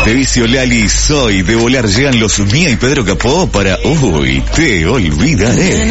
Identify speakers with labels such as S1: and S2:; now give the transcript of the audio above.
S1: De Vicio Lali soy, de volar llegan los Mía y Pedro Capó para Uy, te olvidaré.